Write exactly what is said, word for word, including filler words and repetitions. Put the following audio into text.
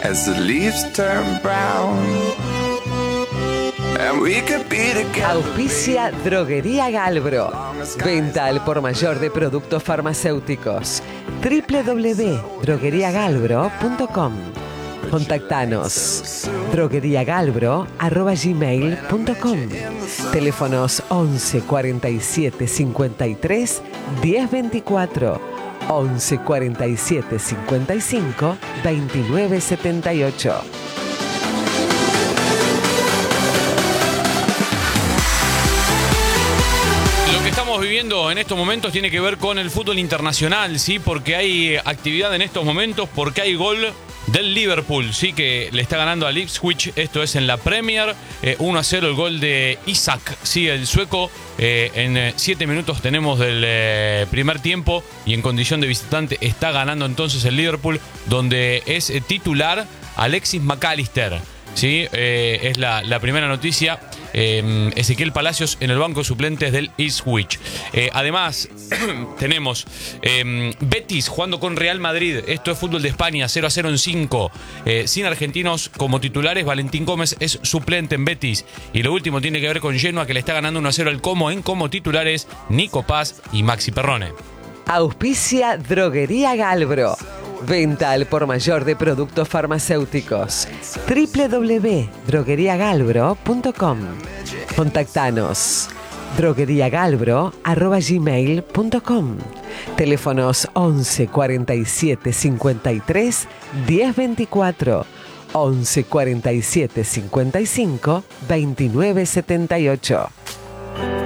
as the leaves turn brown. And we could be together. Auspicia Droguería Galbro. Venta al por mayor de productos farmacéuticos. doble u doble u doble u punto droguería galbro punto com. Contactanos. drogueriagalbro arroba gmail punto com. Teléfonos once cuarenta y siete cincuenta y tres diez veinticuatro. once cuarenta y siete cincuenta y cinco veintinueve setenta y ocho. Lo que estamos viviendo en estos momentos tiene que ver con el fútbol internacional, ¿sí? Porque hay actividad en estos momentos, porque hay gol del Liverpool, sí, que le está ganando al Ipswich. Esto es en la Premier. eh, uno a cero el gol de Isak, sí, el sueco. Eh, en siete minutos tenemos del eh, primer tiempo y en condición de visitante está ganando entonces el Liverpool, donde es eh, titular Alexis McAllister, sí. Eh, es la, la primera noticia. Eh, Ezequiel Palacios en el banco de suplentes del Ipswich. Eh, además, tenemos eh, Betis jugando con Real Madrid. Esto es fútbol de España, cero a cero en cinco. Eh, sin argentinos como titulares, Valentín Gómez es suplente en Betis. Y lo último tiene que ver con Genoa, que le está ganando uno a cero al Como en como titulares Nico Paz y Maxi Perrone. Auspicia Droguería Galbro. Venta al por mayor de productos farmacéuticos. doble u doble u doble u punto droguería galbro punto com. Contactanos. drogueriagalbro arroba gmail punto com. Teléfonos once cuarenta y siete cincuenta y tres diez veinticuatro. once cuarenta y siete cincuenta y cinco veintinueve setenta y ocho.